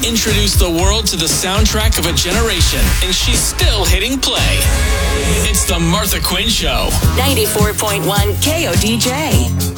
introduced the world to the soundtrack of a generation, and she's still hitting play. It's the Martha Quinn Show. 94.1 KODJ.